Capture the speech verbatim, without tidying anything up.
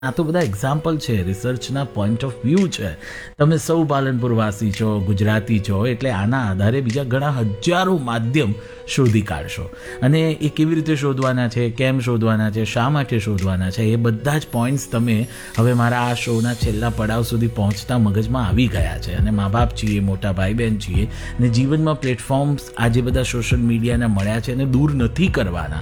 આ તો બધા એક્ઝામ્પલ છે, રિસર્ચના પોઈન્ટ ઓફ વ્યૂ છે. તમે સૌ પાલનપુરવાસી છો, ગુજરાતી છો, એટલે આના આધારે બીજા ઘણા હજારો માધ્યમ શોધી કાઢશો. અને એ કેવી રીતે શોધવાના છે, કેમ શોધવાના છે, શા માટે શોધવાના છે, એ બધા જ પોઈન્ટ્સ તમે હવે મારા આ શોના છેલ્લા પડાવ સુધી પહોંચતા મગજમાં આવી ગયા છે. અને મા બાપ છીએ, મોટા ભાઈ બહેન છીએ, ને જીવનમાં પ્લેટફોર્મ્સ આજે બધા સોશિયલ મીડિયાના મળ્યા છે, અને દૂર નથી કરવાના.